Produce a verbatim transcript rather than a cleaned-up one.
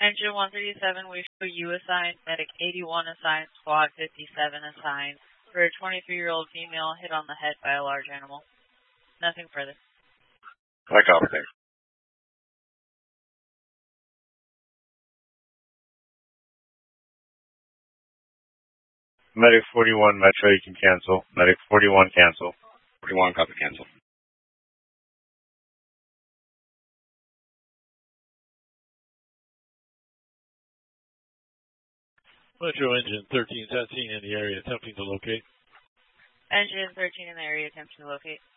Engine one thirty-seven, we show you assigned, medic eighty-one assigned, squad fifty-seven assigned. For a twenty-three-year-old female hit on the head by a large animal. Nothing further. I copy, thanks. Medic forty-one, Metro, you can cancel. Medic forty-one, cancel. forty-one, copy, cancel. Metro engine thirteen seventeen in the area attempting to locate. Engine thirteen in the area attempting to locate.